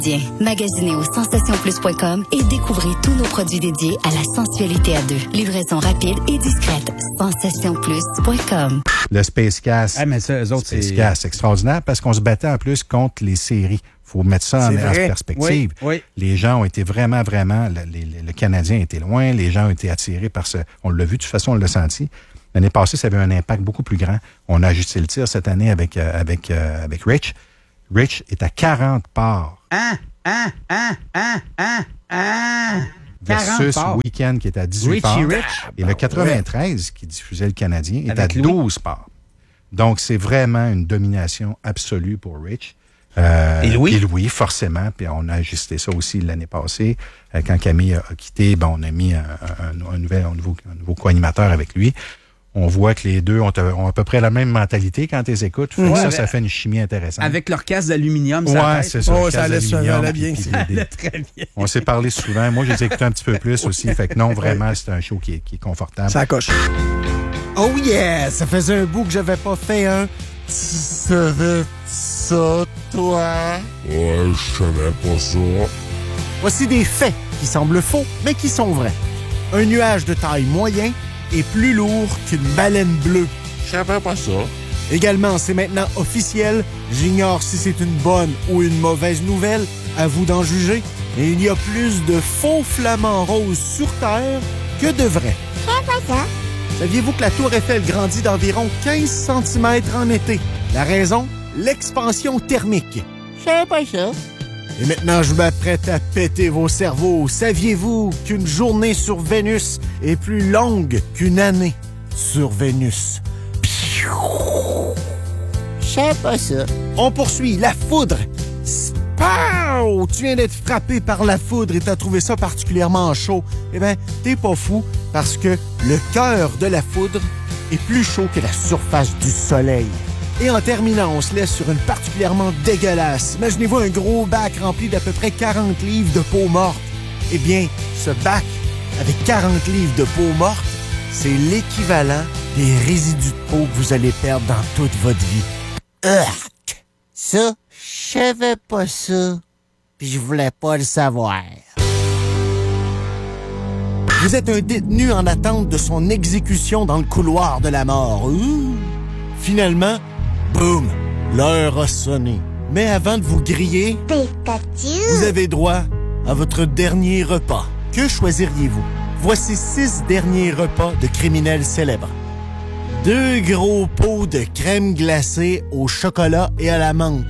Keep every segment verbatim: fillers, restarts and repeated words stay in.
Magasinez au sensation plus point com et découvrez tous nos produits dédiés à la sensualité à deux. Livraison rapide et discrète. sensation plus point com. Le Space Gas. Ah, mais ça, eux autres, Space c'est... Gas, c'est extraordinaire parce qu'on se battait en plus contre les séries. Faut mettre ça en, en perspective. Oui, oui. Les gens ont été vraiment, vraiment... Le, les, le Canadien était loin. Les gens ont été attirés par ce... On l'a vu, de toute façon, on l'a senti. L'année passée, ça avait un impact beaucoup plus grand. On a ajusté le tir cette année avec, euh, avec, euh, avec Rich. Rich est à quarante parts. Ah, ah, ah, ah, ah, ah. Versus Weekend qui est à dix-huit Richie parts. Rich. Et le quatre-vingt-treize qui diffusait le Canadien est avec à douze parts. Donc, c'est vraiment une domination absolue pour Rich. Euh, et Louis? Et Louis, forcément. Puis on a ajusté ça aussi l'année passée. Euh, quand Camille a, a quitté, bon, on a mis un, un, un, nouvel, un nouveau, un nouveau co-animateur avec lui. On voit que les deux ont, ont à peu près la même mentalité quand ils écoutent. Ouais, ça, avec, ça fait une chimie intéressante. Avec leur casque d'aluminium, ça ouais, ouais, c'est ça. Oh, ça allait, ça allait bien. Puis, ça allait allait très bien. On s'est parlé souvent. Moi, je les ai écoutés un petit peu plus aussi. Fait que non, vraiment, c'est un show qui est, qui est confortable. Ça coche. Oh yeah! Ça faisait un bout que j'avais pas fait un... Tu savais ça, toi? Ouais, je savais pas ça. Voici des faits qui semblent faux, mais qui sont vrais. Un nuage de taille moyen est plus lourd qu'une baleine bleue. Je savais pas ça. Également, c'est maintenant officiel. J'ignore si c'est une bonne ou une mauvaise nouvelle. À vous d'en juger. Mais il y a plus de faux flamants roses sur Terre que de vrais. Je savais pas ça. Saviez-vous que la Tour Eiffel grandit d'environ quinze centimètres en été? La raison? L'expansion thermique. Je savais pas ça. Et maintenant, je m'apprête à péter vos cerveaux. Saviez-vous qu'une journée sur Vénus est plus longue qu'une année sur Vénus? Je savais pas ça. On poursuit. La foudre. Spow! Tu viens d'être frappé par la foudre et t'as trouvé ça particulièrement chaud. Eh bien, t'es pas fou parce que le cœur de la foudre est plus chaud que la surface du soleil. Et en terminant, on se laisse sur une particulièrement dégueulasse. Imaginez-vous un gros bac rempli d'à peu près quarante livres de peau morte. Eh bien, ce bac avec quarante livres de peau morte, c'est l'équivalent des résidus de peau que vous allez perdre dans toute votre vie. Urk! Ça, je savais pas ça. Puis je voulais pas le savoir. Vous êtes un détenu en attente de son exécution dans le couloir de la mort. Ouh. Finalement, boum, l'heure a sonné. Mais avant de vous griller, Pikachu. Vous avez droit à votre dernier repas. Que choisiriez-vous? Voici six derniers repas de criminels célèbres. Deux gros pots de crème glacée au chocolat et à la menthe.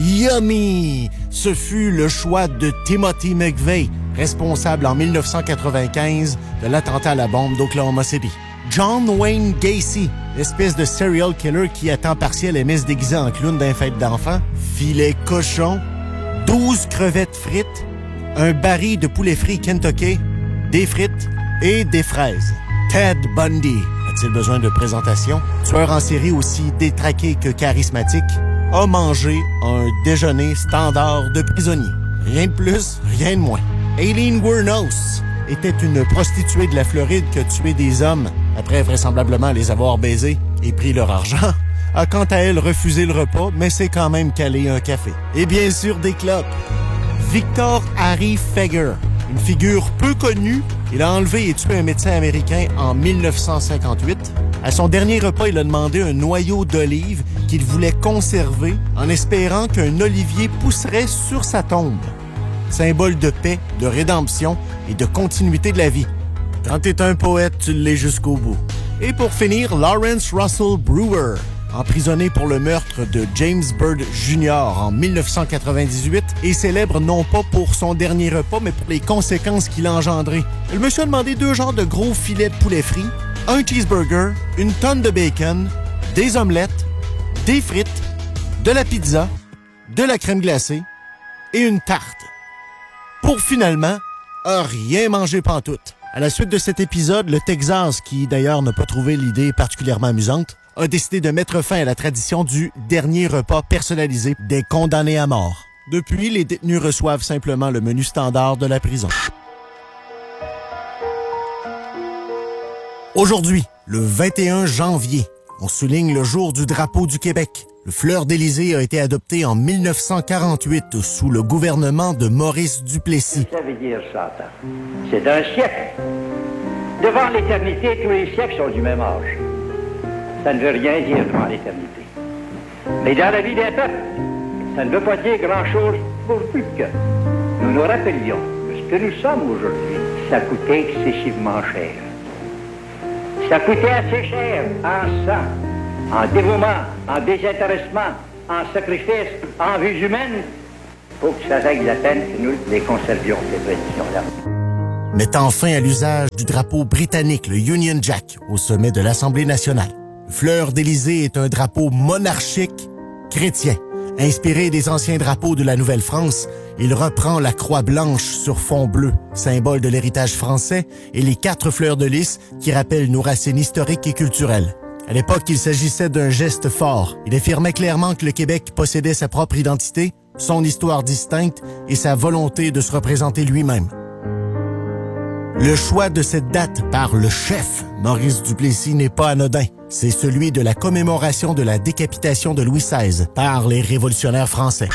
Yummy! Ce fut le choix de Timothy McVeigh, responsable en dix-neuf cent quatre-vingt-quinze de l'attentat à la bombe d'Oklahoma City. John Wayne Gacy, espèce de serial killer qui à temps partiel aimait se déguiser en clown d'un fête d'enfants. Filet cochon, douze crevettes frites, un baril de poulet frit Kentucky, des frites et des fraises. Ted Bundy, a-t-il besoin de présentation? Tueur en série aussi détraqué que charismatique, a mangé un déjeuner standard de prisonnier. Rien de plus, rien de moins. Aileen Wuornos était une prostituée de la Floride qui a tué des hommes après vraisemblablement les avoir baisés et pris leur argent, a quant à elle refusé le repas, mais s'est quand même calé un café. Et bien sûr des clopes. Victor Harry Fager, une figure peu connue, il a enlevé et tué un médecin américain en dix-neuf cent cinquante-huit. À son dernier repas, il a demandé un noyau d'olive qu'il voulait conserver en espérant qu'un olivier pousserait sur sa tombe. Symbole de paix, de rédemption et de continuité de la vie. Quand t'es un poète, tu l'es jusqu'au bout. Et pour finir, Lawrence Russell Brewer, emprisonné pour le meurtre de James Byrd Junior en dix-neuf cent quatre-vingt-dix-huit, est célèbre non pas pour son dernier repas, mais pour les conséquences qu'il a engendrées. Le monsieur a demandé deux genres de gros filets de poulet frit, un cheeseburger, une tonne de bacon, des omelettes, des frites, de la pizza, de la crème glacée et une tarte. Pour finalement, à rien manger pantoute. À la suite de cet épisode, le Texas, qui d'ailleurs n'a pas trouvé l'idée particulièrement amusante, a décidé de mettre fin à la tradition du dernier repas personnalisé des condamnés à mort. Depuis, les détenus reçoivent simplement le menu standard de la prison. Aujourd'hui, le vingt et un janvier, on souligne le jour du drapeau du Québec, Le fleur-d'Élysée a été adopté en mille neuf cent quarante-huit sous le gouvernement de Maurice Duplessis. Ça veut dire ça, c'est d'un siècle. Devant l'éternité, tous les siècles sont du même âge. Ça ne veut rien dire devant l'éternité. Mais dans la vie d'un peuple, ça ne veut pas dire grand-chose pourvu que nous nous rappelions que ce que nous sommes aujourd'hui, ça coûtait excessivement cher. Ça coûtait assez cher en sang, en dévouement, en désintéressement, en sacrifice, en vies humaines, pour que ça vaille la peine que nous les conservions, ces traditions-là. Mettant fin à l'usage du drapeau britannique, le Union Jack, au sommet de l'Assemblée nationale. Le fleur-d'Élysée est un drapeau monarchique chrétien. Inspiré des anciens drapeaux de la Nouvelle-France, il reprend la croix blanche sur fond bleu, symbole de l'héritage français, et les quatre fleurs de lys qui rappellent nos racines historiques et culturelles. À l'époque, il s'agissait d'un geste fort. Il affirmait clairement que le Québec possédait sa propre identité, son histoire distincte et sa volonté de se représenter lui-même. Le choix de cette date par le chef, Maurice Duplessis, n'est pas anodin. C'est celui de la commémoration de la décapitation de Louis seize par les révolutionnaires français.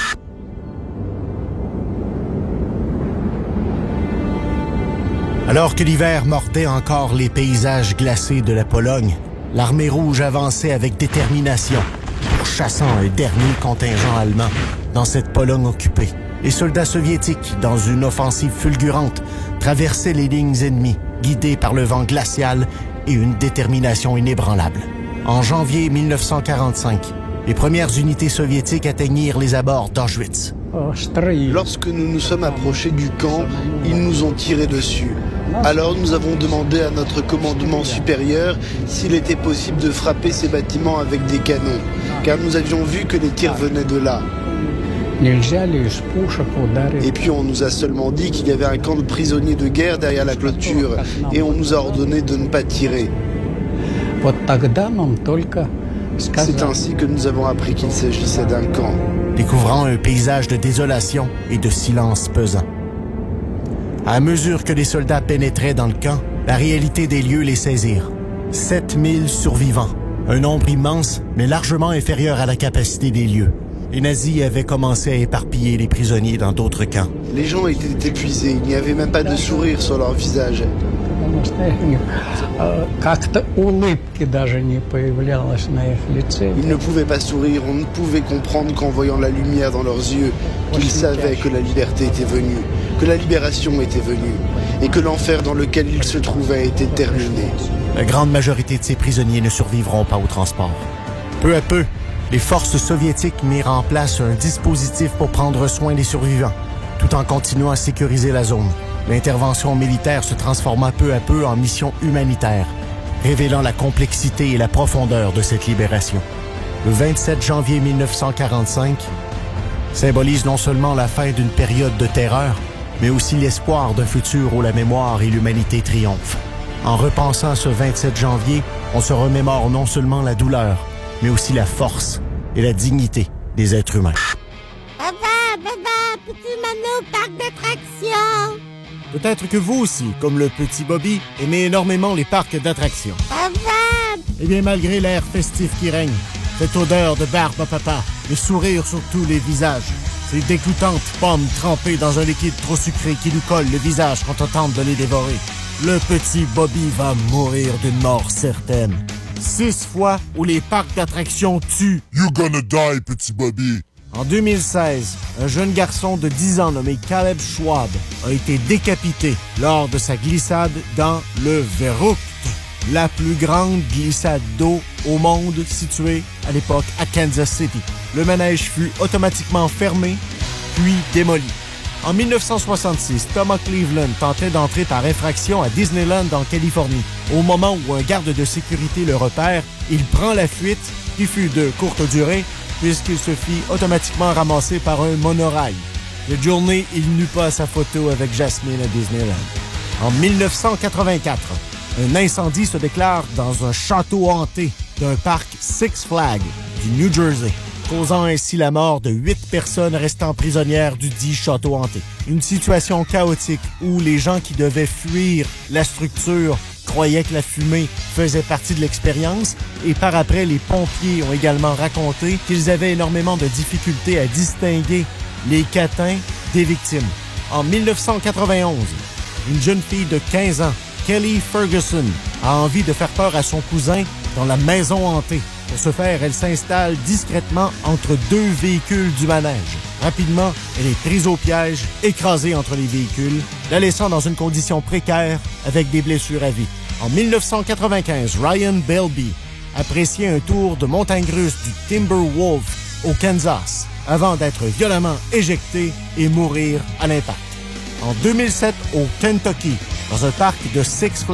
Alors que l'hiver mordait encore les paysages glacés de la Pologne, l'armée rouge avançait avec détermination, pourchassant un dernier contingent allemand dans cette Pologne occupée. Les soldats soviétiques, dans une offensive fulgurante, traversaient les lignes ennemies, guidés par le vent glacial et une détermination inébranlable. En janvier mille neuf cent quarante-cinq, les premières unités soviétiques atteignirent les abords d'Auschwitz. Lorsque nous nous sommes approchés du camp, ils nous ont tiré dessus. Alors nous avons demandé à notre commandement supérieur s'il était possible de frapper ces bâtiments avec des canons, car nous avions vu que les tirs venaient de là. Et puis on nous a seulement dit qu'il y avait un camp de prisonniers de guerre derrière la clôture, et on nous a ordonné de ne pas tirer. C'est ainsi que nous avons appris qu'il s'agissait d'un camp. Découvrant un paysage de désolation et de silence pesant. À mesure que les soldats pénétraient dans le camp, la réalité des lieux les saisirent. sept mille survivants, un nombre immense, mais largement inférieur à la capacité des lieux. Les nazis avaient commencé à éparpiller les prisonniers dans d'autres camps. Les gens étaient épuisés, il n'y avait même pas de sourire sur leur visage. Ils ne pouvaient pas sourire, on ne pouvait comprendre qu'en voyant la lumière dans leurs yeux, qu'ils savaient que la liberté était venue, que la libération était venue, et que l'enfer dans lequel ils se trouvaient était terminé. La grande majorité de ces prisonniers ne survivront pas au transport. Peu à peu, les forces soviétiques mirent en place un dispositif pour prendre soin des survivants, tout en continuant à sécuriser la zone. L'intervention militaire se transforma peu à peu en mission humanitaire, révélant la complexité et la profondeur de cette libération. Le vingt-sept janvier mille neuf cent quarante-cinq symbolise non seulement la fin d'une période de terreur, mais aussi l'espoir d'un futur où la mémoire et l'humanité triomphent. En repensant à ce vingt-sept janvier, on se remémore non seulement la douleur, mais aussi la force et la dignité des êtres humains. Papa, papa, peux-tu m'amener au parc d'attractions? Peut-être que vous aussi, comme le petit Bobby, aimez énormément les parcs d'attractions. Papa! Eh bien, malgré l'air festif qui règne, cette odeur de barbe à papa, le sourire sur tous les visages, ces dégoûtantes pommes trempées dans un liquide trop sucré qui nous colle le visage quand on tente de les dévorer, le petit Bobby va mourir d'une mort certaine. Six fois où les parcs d'attractions tuent. You gonna die, petit Bobby. En deux mille seize, un jeune garçon de dix ans nommé Caleb Schwab a été décapité lors de sa glissade dans le Verrucht, la plus grande glissade d'eau au monde située à l'époque à Kansas City. Le manège fut automatiquement fermé, puis démoli. En mille neuf cent soixante-six, Thomas Cleveland tentait d'entrer par infraction à Disneyland en Californie. Au moment où un garde de sécurité le repère, il prend la fuite, qui fut de courte durée, puisqu'il se fit automatiquement ramasser par un monorail. Cette journée, il n'eut pas sa photo avec Jasmine à Disneyland. En mille neuf cent quatre-vingt-quatre, un incendie se déclare dans un château hanté d'un parc Six Flags du New Jersey, causant ainsi la mort de huit personnes restant prisonnières du dit château hanté. Une situation chaotique où les gens qui devaient fuir la structure croyaient que la fumée faisait partie de l'expérience et par après, les pompiers ont également raconté qu'ils avaient énormément de difficultés à distinguer les catins des victimes. En mille neuf cent quatre-vingt-onze, une jeune fille de quinze ans, Kelly Ferguson, a envie de faire peur à son cousin dans la maison hantée. Pour ce faire, elle s'installe discrètement entre deux véhicules du manège. Rapidement, elle est prise au piège, écrasée entre les véhicules, la laissant dans une condition précaire avec des blessures à vie. En mille neuf cent quatre-vingt-quinze, Ryan Belby appréciait un tour de montagne russe du Timberwolf au Kansas avant d'être violemment éjecté et mourir à l'impact. En deux mille sept, au Kentucky, dans un parc de Six Flags,